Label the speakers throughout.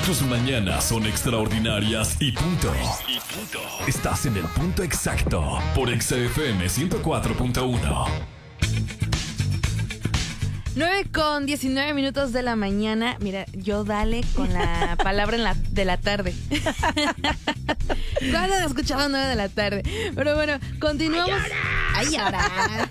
Speaker 1: Tus mañanas son extraordinarias y punto. Estás en el punto exacto por Exa FM 104.1.
Speaker 2: 9:19 de la mañana. Mira, yo dale con la palabra de la tarde. ¿Cuándo han escuchado 9 de la tarde? Pero bueno, continuamos. ¡Ay, ahora!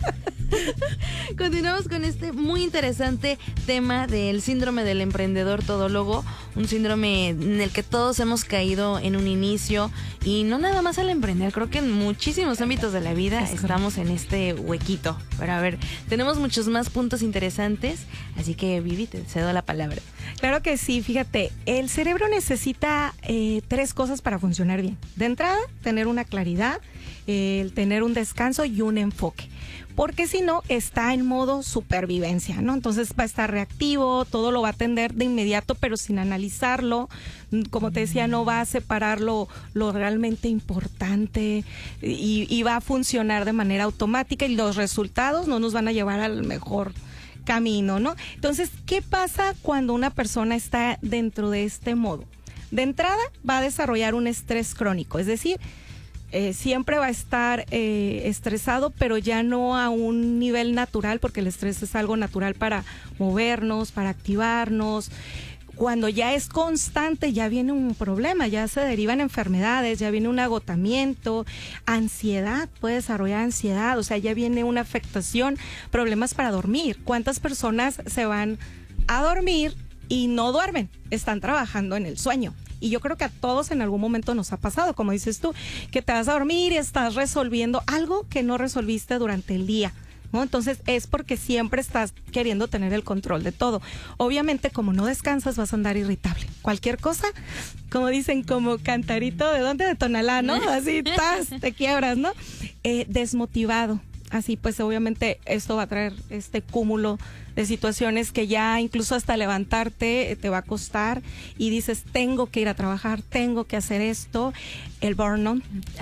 Speaker 2: Continuamos con este muy interesante tema del síndrome del emprendedor todólogo, un síndrome en el que todos hemos caído en un inicio, y no nada más al emprender, creo que en muchísimos ámbitos de la vida estamos en este huequito. Pero a ver, tenemos muchos más puntos interesantes, así que Vivi, te cedo la palabra.
Speaker 3: Claro que sí, fíjate, el cerebro necesita 3 cosas para funcionar bien. De entrada, tener una claridad, el tener un descanso y un enfoque. Porque si no, está en modo supervivencia, ¿no? Entonces va a estar reactivo, todo lo va a atender de inmediato, pero sin analizarlo. Como te decía, no va a separar lo realmente importante y va a funcionar de manera automática, y los resultados no nos van a llevar al mejor camino, ¿no? Entonces, ¿qué pasa cuando una persona está dentro de este modo? De entrada, va a desarrollar un estrés crónico, es decir, siempre va a estar estresado, pero ya no a un nivel natural, porque el estrés es algo natural para movernos, para activarnos. Cuando ya es constante, ya viene un problema, ya se derivan enfermedades, ya viene un agotamiento, ansiedad, puede desarrollar ansiedad, o sea, ya viene una afectación, problemas para dormir. ¿Cuántas personas se van a dormir y no duermen? Están trabajando en el sueño. Y yo creo que a todos en algún momento nos ha pasado, como dices tú, que te vas a dormir y estás resolviendo algo que no resolviste durante el día, ¿no? Entonces es porque siempre estás queriendo tener el control de todo. Obviamente, como no descansas, vas a andar irritable. Cualquier cosa, como dicen, como cantarito, ¿de dónde? De Tonalá, ¿no? Así, te quiebras, ¿no? Desmotivado. Así pues, obviamente esto va a traer este cúmulo de situaciones que ya incluso hasta levantarte te va a costar, y dices, tengo que ir a trabajar, tengo que hacer esto. El burnout,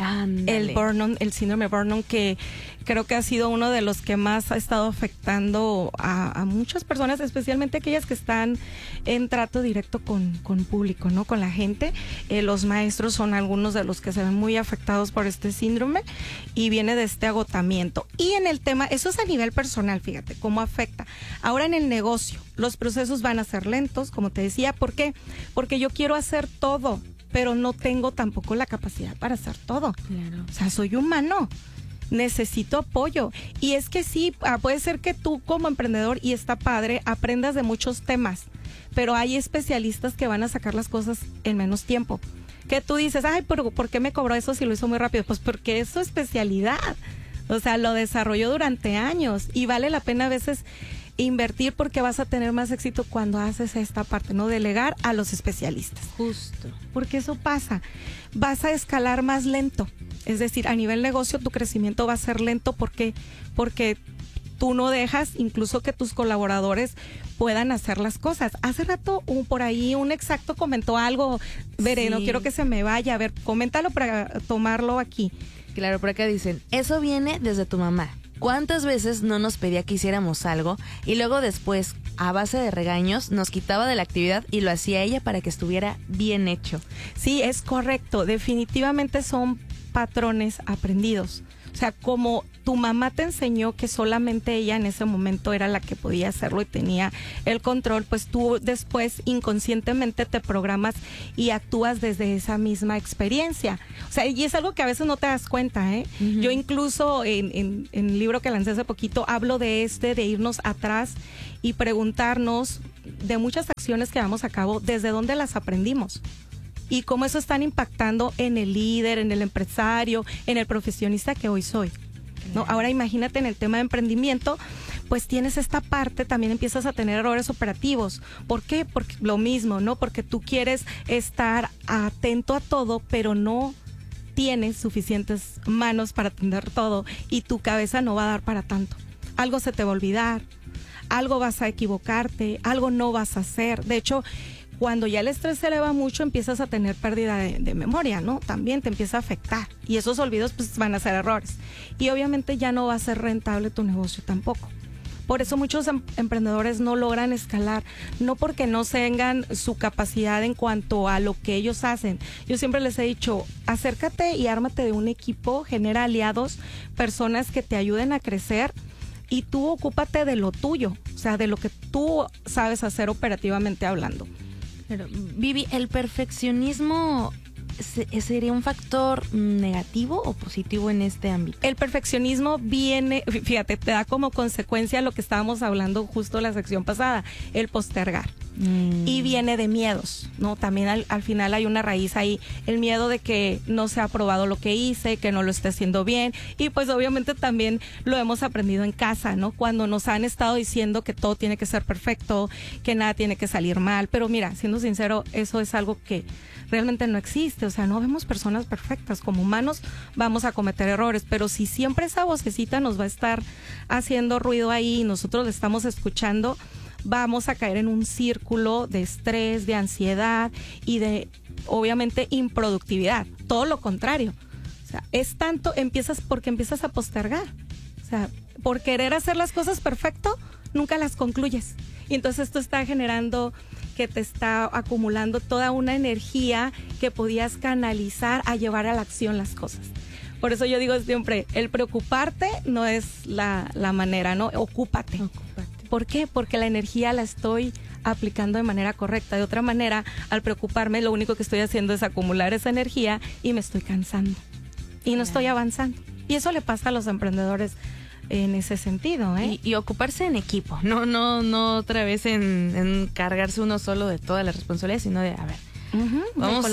Speaker 3: el síndrome burnout, que creo que ha sido uno de los que más ha estado afectando a muchas personas, especialmente aquellas que están en trato directo con público, ¿no? Con la gente. Los maestros son algunos de los que se ven muy afectados por este síndrome, y viene de este agotamiento. Y en el tema, eso es a nivel personal, fíjate cómo afecta. Ahora en el negocio, los procesos van a ser lentos, como te decía. ¿Por qué? Porque yo quiero hacer todo, pero no tengo tampoco la capacidad para hacer todo.
Speaker 2: Claro.
Speaker 3: O sea, soy humano, necesito apoyo. Y es que sí, puede ser que tú como emprendedor, y está padre, aprendas de muchos temas, pero hay especialistas que van a sacar las cosas en menos tiempo. Que tú dices, ay, pero ¿por qué me cobró eso si lo hizo muy rápido? Pues porque es su especialidad. O sea, lo desarrolló durante años, y vale la pena a veces invertir, porque vas a tener más éxito cuando haces esta parte, ¿no? Delegar a los especialistas.
Speaker 2: Justo.
Speaker 3: Porque eso pasa. Vas a escalar más lento. Es decir, a nivel negocio tu crecimiento va a ser lento. ¿Por qué? Porque tú no dejas incluso que tus colaboradores puedan hacer las cosas. Hace rato por ahí un exacto comentó algo. Veré, no quiero que se me vaya. A ver, coméntalo para tomarlo aquí.
Speaker 2: Claro, por acá dicen, eso viene desde tu mamá. ¿Cuántas veces no nos pedía que hiciéramos algo y luego después, a base de regaños, nos quitaba de la actividad y lo hacía ella para que estuviera bien hecho?
Speaker 3: Sí, es correcto. Definitivamente son patrones aprendidos. O sea, como tu mamá te enseñó que solamente ella en ese momento era la que podía hacerlo y tenía el control, pues tú después inconscientemente te programas y actúas desde esa misma experiencia. O sea, y es algo que a veces no te das cuenta, ¿eh? Uh-huh. Yo incluso en el libro que lancé hace poquito hablo de irnos atrás y preguntarnos de muchas acciones que llevamos a cabo, desde dónde las aprendimos. Y cómo eso están impactando en el líder, en el empresario, en el profesionista que hoy soy, ¿no? Ahora imagínate en el tema de emprendimiento, pues tienes esta parte, también empiezas a tener errores operativos. ¿Por qué? Porque lo mismo, ¿no? Porque tú quieres estar atento a todo, pero no tienes suficientes manos para atender todo, y tu cabeza no va a dar para tanto. Algo se te va a olvidar, algo vas a equivocarte, algo no vas a hacer. De hecho, cuando ya el estrés se eleva mucho, empiezas a tener pérdida de memoria, ¿no? También te empieza a afectar, y esos olvidos pues van a ser errores, y obviamente ya no va a ser rentable tu negocio tampoco, Por eso muchos emprendedores no logran escalar, no porque no tengan su capacidad en cuanto a lo que ellos hacen. Yo siempre les he dicho, acércate y ármate de un equipo, genera aliados, personas que te ayuden a crecer y tú ocúpate de lo tuyo, o sea, de lo que tú sabes hacer operativamente hablando.
Speaker 2: Pero, Vivi, ¿el perfeccionismo sería un factor negativo o positivo en este ámbito?
Speaker 3: El perfeccionismo viene, fíjate, te da como consecuencia lo que estábamos hablando justo la sección pasada, el postergar. Y viene de miedos, ¿no? También al final hay una raíz ahí, el miedo de que no se ha aprobado lo que hice, que no lo esté haciendo bien, y pues obviamente también lo hemos aprendido en casa, ¿no? Cuando nos han estado diciendo que todo tiene que ser perfecto, que nada tiene que salir mal, pero mira, siendo sincero, eso es algo que realmente no existe, o sea, no vemos personas perfectas, como humanos vamos a cometer errores, pero si siempre esa vocecita nos va a estar haciendo ruido ahí y nosotros le estamos escuchando, vamos a caer en un círculo de estrés, de ansiedad y de, obviamente, improductividad. Todo lo contrario. O sea, es tanto, porque empiezas a postergar. O sea, por querer hacer las cosas perfecto, nunca las concluyes. Y entonces esto está generando que te está acumulando toda una energía que podías canalizar a llevar a la acción las cosas. Por eso yo digo siempre, el preocuparte no es la manera, ¿no? Ocúpate. ¿Por qué? Porque la energía la estoy aplicando de manera correcta. De otra manera, al preocuparme, lo único que estoy haciendo es acumular esa energía y me estoy cansando. Y no estoy avanzando. Y eso le pasa a los emprendedores en ese sentido, ¿eh?
Speaker 2: Y ocuparse en equipo. No otra vez en cargarse uno solo de todas las responsabilidades, sino de, a ver, vamos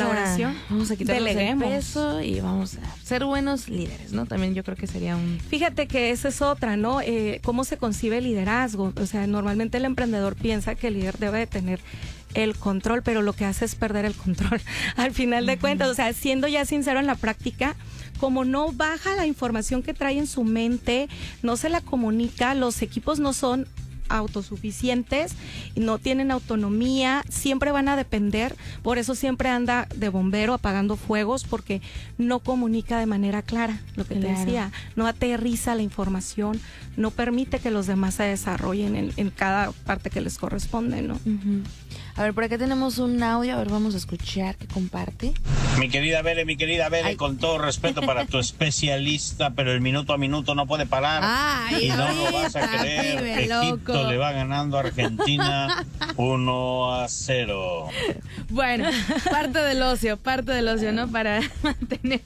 Speaker 2: a quitarle el peso y vamos a ser buenos líderes, ¿no? También yo creo que sería
Speaker 3: Fíjate que esa es otra, ¿no? ¿Cómo se concibe el liderazgo? O sea, normalmente el emprendedor piensa que el líder debe de tener el control, pero lo que hace es perder el control al final de cuentas. O sea, siendo ya sincero en la práctica, como no baja la información que trae en su mente, no se la comunica, los equipos no son autosuficientes, no tienen autonomía, siempre van a depender, por eso siempre anda de bombero apagando fuegos, porque no comunica de manera clara, lo que te decía, no aterriza la información, no permite que los demás se desarrollen en cada parte que les corresponde, ¿no?
Speaker 2: A ver, por acá tenemos un audio, a ver, vamos a escuchar que comparte.
Speaker 4: Mi querida Bere, con todo respeto para tu especialista, pero el minuto a minuto no puede parar.
Speaker 2: Ay,
Speaker 4: y no lo vas a creer. Egipto le va ganando a Argentina 1-0.
Speaker 2: Bueno, parte del ocio, ¿no? Para mantener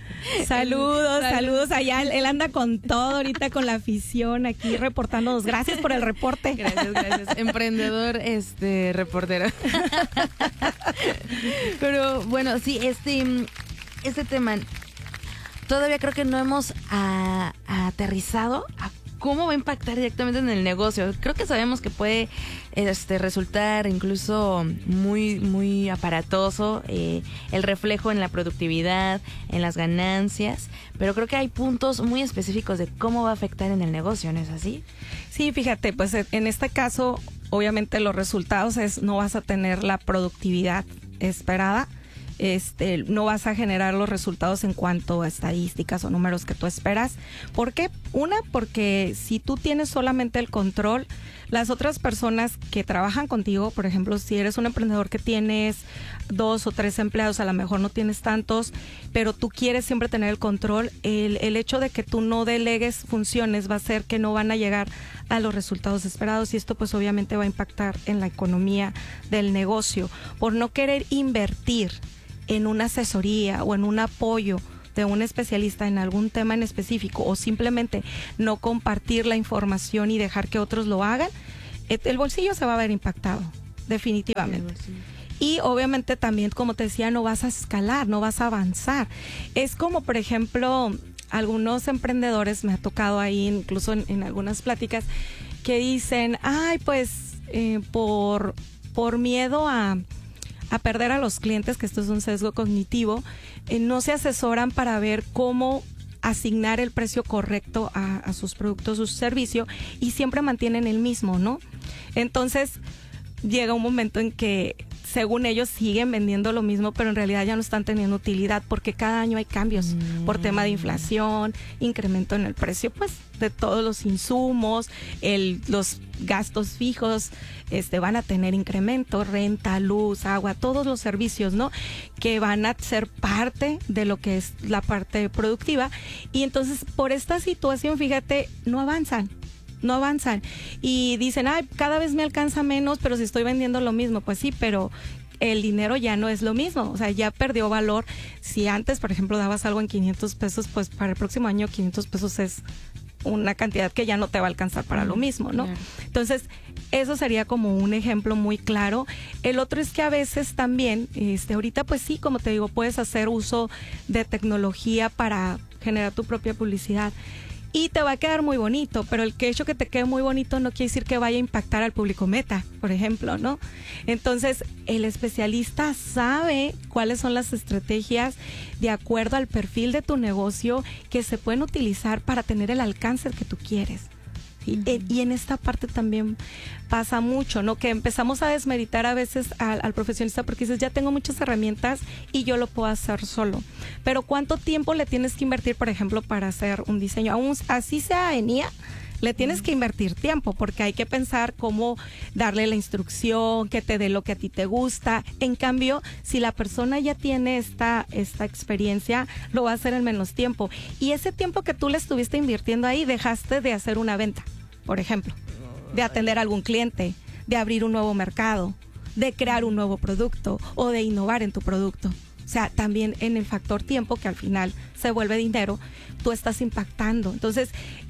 Speaker 3: Saludos allá. Él anda con todo ahorita, con la afición aquí reportándonos. Gracias por el reporte.
Speaker 2: Gracias. Emprendedor, reportero. Pero bueno, sí, este tema todavía creo que no hemos aterrizado a cómo va a impactar directamente en el negocio. Creo que sabemos que puede resultar incluso muy, muy aparatoso el reflejo en la productividad, en las ganancias, pero creo que hay puntos muy específicos de cómo va a afectar en el negocio, ¿no es así?
Speaker 3: Sí, fíjate, pues en este caso, obviamente los resultados no vas a tener la productividad esperada. No vas a generar los resultados en cuanto a estadísticas o números que tú esperas. ¿Por qué? Porque si tú tienes solamente el control, las otras personas que trabajan contigo, por ejemplo, si eres un emprendedor que tienes 2 o 3 empleados, a lo mejor no tienes tantos, pero tú quieres siempre tener el control, el hecho de que tú no delegues funciones va a hacer que no van a llegar a los resultados esperados, y esto pues obviamente va a impactar en la economía del negocio. Por no querer invertir en una asesoría o en un apoyo de un especialista en algún tema en específico, o simplemente no compartir la información y dejar que otros lo hagan, el bolsillo se va a ver impactado, definitivamente. Y obviamente también, como te decía, no vas a escalar, no vas a avanzar. Es como, por ejemplo, algunos emprendedores, me ha tocado ahí incluso en algunas pláticas, que dicen, ay, pues por miedo a perder a los clientes, que esto es un sesgo cognitivo, no se asesoran para ver cómo asignar el precio correcto a sus productos o su servicio, y siempre mantienen el mismo, ¿no? Entonces, llega un momento en que según ellos siguen vendiendo lo mismo, pero en realidad ya no están teniendo utilidad porque cada año hay cambios por tema de inflación, incremento en el precio pues de todos los insumos, los gastos fijos van a tener incremento, renta, luz, agua, todos los servicios, ¿no? Que van a ser parte de lo que es la parte productiva, y entonces por esta situación, fíjate, no avanzan y dicen, cada vez me alcanza menos, pero si estoy vendiendo lo mismo. Pues sí, pero el dinero ya no es lo mismo, o sea, ya perdió valor. Si antes, por ejemplo, dabas algo en 500 pesos, pues para el próximo año 500 pesos es una cantidad que ya no te va a alcanzar para lo mismo, ¿no? Claro. Entonces, eso sería como un ejemplo muy claro. El otro es que a veces también, ahorita pues sí, como te digo, puedes hacer uso de tecnología para generar tu propia publicidad. Y te va a quedar muy bonito, pero el hecho que te quede muy bonito no quiere decir que vaya a impactar al público meta, por ejemplo, ¿no? Entonces, el especialista sabe cuáles son las estrategias de acuerdo al perfil de tu negocio que se pueden utilizar para tener el alcance que tú quieres. ¿Sí? Y en esta parte también pasa mucho, ¿no? Que empezamos a desmeritar a veces al profesionista porque dices, ya tengo muchas herramientas y yo lo puedo hacer solo. Pero ¿cuánto tiempo le tienes que invertir, por ejemplo, para hacer un diseño? Aún así sea en IA, le tienes que invertir tiempo porque hay que pensar cómo darle la instrucción, que te dé lo que a ti te gusta. En cambio, si la persona ya tiene esta experiencia, lo va a hacer en menos tiempo. Y ese tiempo que tú le estuviste invirtiendo ahí, dejaste de hacer una venta, por ejemplo, de atender a algún cliente, de abrir un nuevo mercado, de crear un nuevo producto o de innovar en tu producto. O sea, también en el factor tiempo, que al final se vuelve dinero, tú estás impactando. Entonces,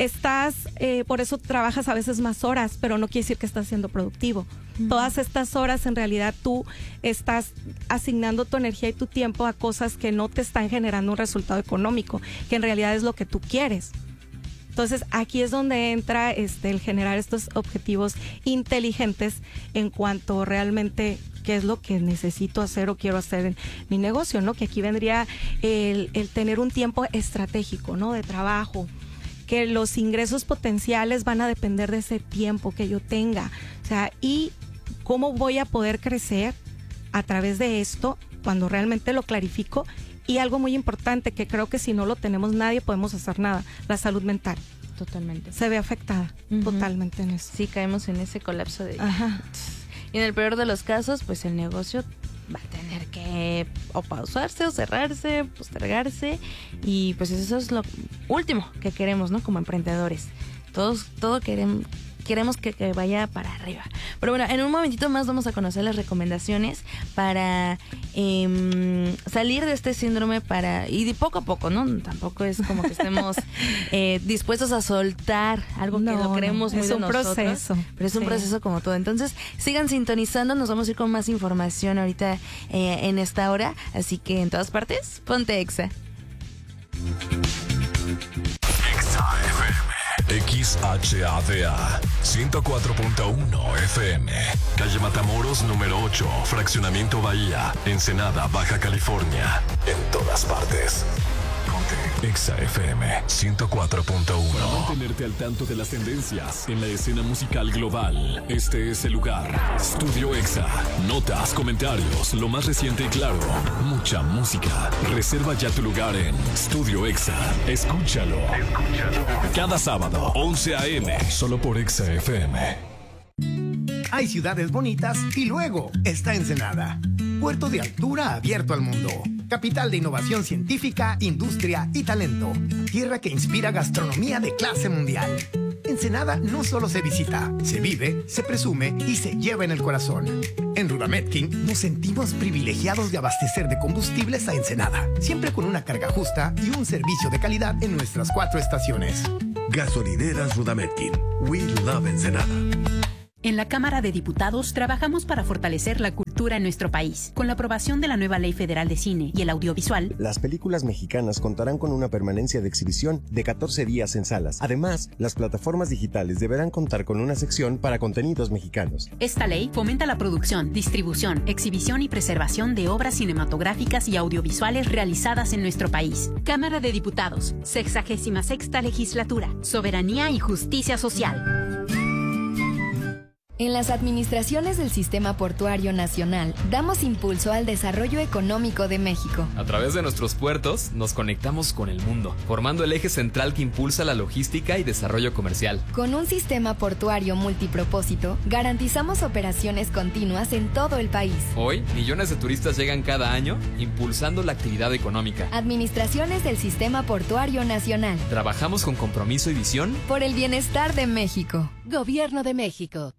Speaker 3: por eso trabajas a veces más horas, pero no quiere decir que estás siendo productivo. Todas estas horas, en realidad, tú estás asignando tu energía y tu tiempo a cosas que no te están generando un resultado económico, que en realidad es lo que tú quieres. Entonces, aquí es donde entra el generar estos objetivos inteligentes en cuanto realmente qué es lo que necesito hacer o quiero hacer en mi negocio, ¿no? Que aquí vendría el tener un tiempo estratégico, ¿no? De trabajo, que los ingresos potenciales van a depender de ese tiempo que yo tenga. O sea, y cómo voy a poder crecer a través de esto cuando realmente lo clarifico. Y algo muy importante, que creo que si no lo tenemos nadie podemos hacer nada, la salud mental.
Speaker 2: Totalmente.
Speaker 3: Se ve afectada totalmente en eso.
Speaker 2: Sí, caemos en ese colapso de...
Speaker 3: Ajá.
Speaker 2: Y en el peor de los casos, pues el negocio va a tener que o pausarse o cerrarse, postergarse, y pues eso es lo último que queremos, ¿no? Como emprendedores. Todo queremos que vaya para arriba. Pero bueno, en un momentito más vamos a conocer las recomendaciones para salir de este síndrome, y de poco a poco, ¿no? Tampoco es como que estemos dispuestos a soltar algo que lo creemos muy de nosotros. Es un proceso. Pero es un proceso como todo. Entonces, sigan sintonizando, nos vamos a ir con más información ahorita en esta hora. Así que en todas partes, ponte Exa.
Speaker 1: XHADA 104.1 FM, calle Matamoros número 8, fraccionamiento Bahía, Ensenada, Baja California. En todas partes. Exa FM 104.1. Para mantenerte al tanto de las tendencias en la escena musical global, este es el lugar. Estudio Exa. Notas, comentarios, lo más reciente y claro. Mucha música. Reserva ya tu lugar en Estudio Exa. Escúchalo. Cada sábado, 11 a.m. Solo por Exa FM.
Speaker 5: Hay ciudades bonitas y luego está Ensenada. Puerto de altura abierto al mundo. Capital de innovación científica, industria y talento. Tierra que inspira gastronomía de clase mundial. Ensenada no solo se visita, se vive, se presume y se lleva en el corazón. En Rudametkin nos sentimos privilegiados de abastecer de combustibles a Ensenada, siempre con una carga justa y un servicio de calidad en nuestras 4 estaciones.
Speaker 6: Gasolineras Rudametkin. We love Ensenada.
Speaker 7: En la Cámara de Diputados trabajamos para fortalecer la cultura en nuestro país. Con la aprobación de la nueva Ley Federal de Cine y el Audiovisual,
Speaker 8: las películas mexicanas contarán con una permanencia de exhibición de 14 días en salas. Además, las plataformas digitales deberán contar con una sección para contenidos mexicanos.
Speaker 7: Esta ley fomenta la producción, distribución, exhibición y preservación de obras cinematográficas y audiovisuales realizadas en nuestro país. Cámara de Diputados, 66ª Legislatura, Soberanía y Justicia Social.
Speaker 9: En las administraciones del Sistema Portuario Nacional, damos impulso al desarrollo económico de México.
Speaker 10: A través de nuestros puertos, nos conectamos con el mundo, formando el eje central que impulsa la logística y desarrollo comercial.
Speaker 9: Con un sistema portuario multipropósito, garantizamos operaciones continuas en todo el país.
Speaker 10: Hoy, millones de turistas llegan cada año, impulsando la actividad económica.
Speaker 9: Administraciones del Sistema Portuario Nacional.
Speaker 10: Trabajamos con compromiso y visión
Speaker 9: por el bienestar de México.
Speaker 7: Gobierno de México.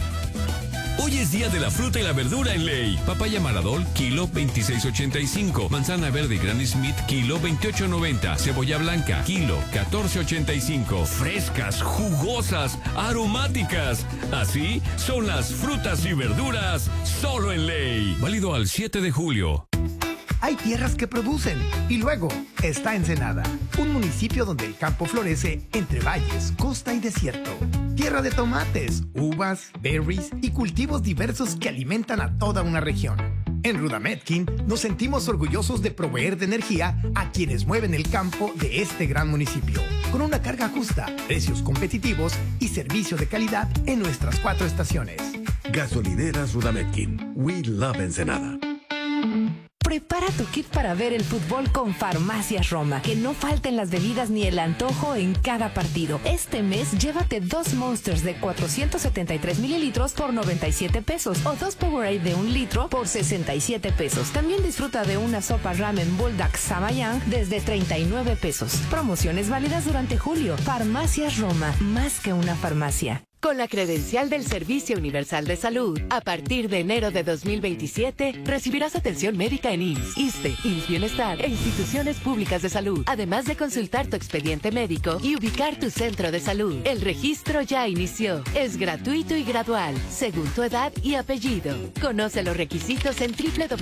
Speaker 11: Hoy es día de la fruta y la verdura en Ley. Papaya Maradol, kilo 26.85. Manzana verde Granny Smith, kilo 28.90. Cebolla blanca, kilo 14.85. Frescas, jugosas, aromáticas. Así son las frutas y verduras solo en Ley. Válido al 7 de julio.
Speaker 5: Hay tierras que producen y luego está Ensenada, un municipio donde el campo florece entre valles, costa y desierto. Tierra de tomates, uvas, berries y cultivos diversos que alimentan a toda una región. En Rudametkin nos sentimos orgullosos de proveer de energía a quienes mueven el campo de este gran municipio, con una carga justa, precios competitivos y servicio de calidad en nuestras 4 estaciones.
Speaker 6: Gasolineras Rudametkin. We love Ensenada.
Speaker 12: Prepara tu kit para ver el fútbol con Farmacias Roma. Que no falten las bebidas ni el antojo en cada partido. Este mes, llévate 2 Monsters de 473 mililitros por 97 pesos o 2 Powerade de 1 litro por 67 pesos. También disfruta de una sopa ramen Bulldog Sabayang desde 39 pesos. Promociones válidas durante julio. Farmacias Roma, más que una farmacia.
Speaker 13: Con la credencial del Servicio Universal de Salud, a partir de enero de 2027, recibirás atención médica en IMSS, ISSSTE, IMSS Bienestar e instituciones públicas de salud, además de consultar tu expediente médico y ubicar tu centro de salud. El registro ya inició. Es gratuito y gradual, según tu edad y apellido. Conoce los requisitos en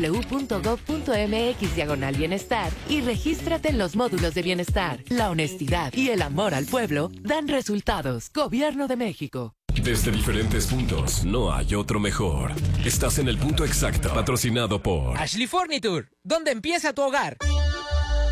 Speaker 13: www.gov.mx/bienestar y regístrate en los módulos de bienestar. La honestidad y el amor al pueblo dan resultados. Gobierno de México.
Speaker 1: Desde diferentes puntos, no hay otro mejor. Estás en el punto exacto, patrocinado por
Speaker 14: Ashley Furniture, ¿dónde empieza tu hogar?